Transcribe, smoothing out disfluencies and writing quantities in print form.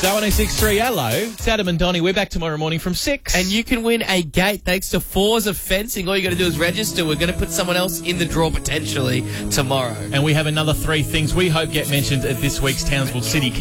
So 106.3, hello. It's Adam and Donnie. We're back tomorrow morning from 6. And you can win a gate thanks to Forza Fencing. All you got to do is register. We're going to put someone else in the draw potentially tomorrow. And we have another 3 things we hope get mentioned at this week's Townsville City